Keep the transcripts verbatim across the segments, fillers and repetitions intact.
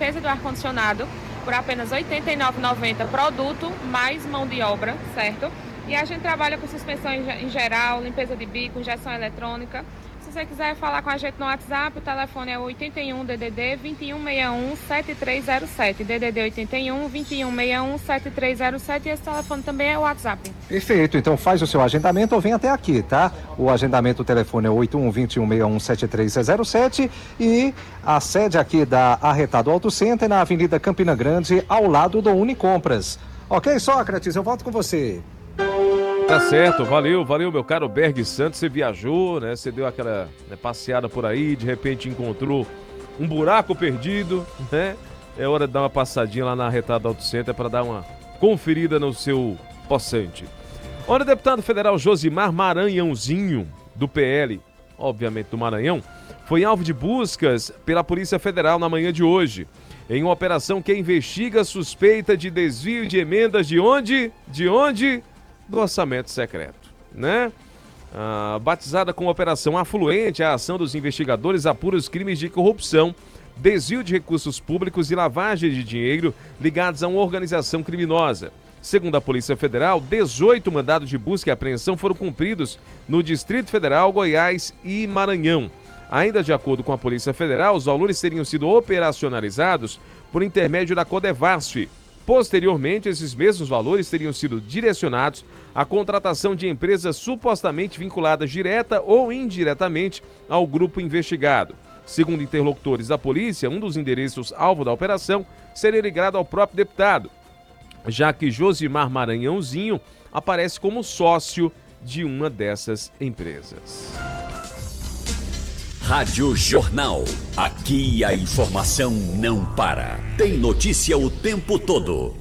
mesa do ar-condicionado por apenas oitenta e nove reais e noventa centavos, produto mais mão de obra, certo? E a gente trabalha com suspensão em geral, limpeza de bico, injeção eletrônica. Se você quiser falar com a gente no WhatsApp, o telefone é oitenta e um D D D vinte e um sessenta e um setenta e três zero sete. D D D oitenta e um vinte e um sessenta e um setenta e três zero sete, e esse telefone também é o WhatsApp. Perfeito, então faz o seu agendamento ou vem até aqui, tá? O agendamento, o telefone é oito um vinte e um sessenta e um setenta e três zero sete e a sede aqui da Arretado Auto Center na Avenida Campina Grande, ao lado do Unicompras. Ok, Sócrates, eu volto com você. Tá certo, valeu, valeu, meu caro Berg Santos. Você viajou, né? Você deu aquela né, passeada por aí, de repente encontrou um buraco perdido, né? É hora de dar uma passadinha lá na Arretado Auto Center para dar uma conferida no seu possante. Olha, o deputado federal Josimar Maranhãozinho, do P L, obviamente do Maranhão, foi alvo de buscas pela Polícia Federal na manhã de hoje, em uma operação que investiga suspeita de desvio de emendas de onde? De onde? Do orçamento secreto, né? Ah, batizada como Operação Afluente, a ação dos investigadores apura os crimes de corrupção, desvio de recursos públicos e lavagem de dinheiro ligados a uma organização criminosa. Segundo a Polícia Federal, dezoito mandados de busca e apreensão foram cumpridos no Distrito Federal, Goiás e Maranhão. Ainda de acordo com a Polícia Federal, os valores teriam sido operacionalizados por intermédio da Codevasf. Posteriormente, esses mesmos valores teriam sido direcionados à contratação de empresas supostamente vinculadas direta ou indiretamente ao grupo investigado. Segundo interlocutores da polícia, um dos endereços alvo da operação seria ligado ao próprio deputado, já que Josimar Maranhãozinho aparece como sócio de uma dessas empresas. Rádio Jornal. Aqui a informação não para. Tem notícia o tempo todo.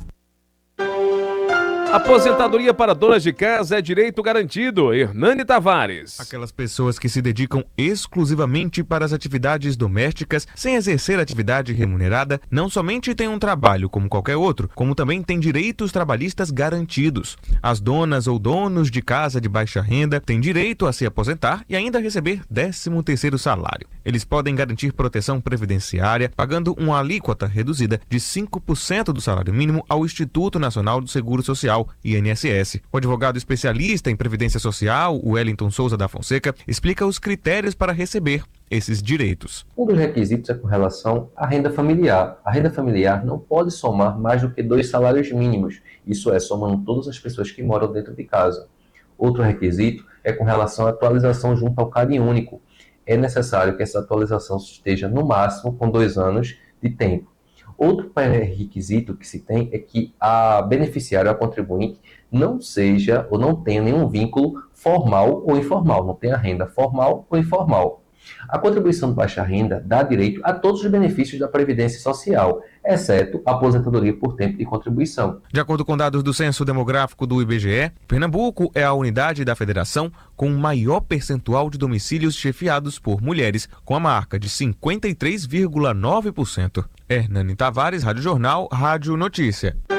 Aposentadoria para donas de casa é direito garantido. Hernani Tavares. Aquelas pessoas que se dedicam exclusivamente para as atividades domésticas, sem exercer atividade remunerada, não somente têm um trabalho como qualquer outro, como também têm direitos trabalhistas garantidos. As donas ou donos de casa de baixa renda têm direito a se aposentar e ainda receber décimo terceiro salário. Eles podem garantir proteção previdenciária, pagando uma alíquota reduzida de cinco por cento do salário mínimo ao Instituto Nacional do Seguro Social, I N S S. O advogado especialista em Previdência Social, Wellington Souza da Fonseca, explica os critérios para receber esses direitos. Um dos requisitos é com relação à renda familiar. A renda familiar não pode somar mais do que dois salários mínimos, isso é, somando todas as pessoas que moram dentro de casa. Outro requisito é com relação à atualização junto ao CAD único. É necessário que essa atualização esteja no máximo com dois anos de tempo. Outro requisito que se tem é que a beneficiária, a contribuinte, não seja ou não tenha nenhum vínculo formal ou informal, não tenha renda formal ou informal. A contribuição de baixa renda dá direito a todos os benefícios da Previdência Social, exceto a aposentadoria por tempo de contribuição. De acordo com dados do Censo Demográfico do I B G E, Pernambuco é a unidade da federação com o maior percentual de domicílios chefiados por mulheres, com a marca de cinquenta e três vírgula nove por cento. Hernani Tavares, Rádio Jornal, Rádio Notícia.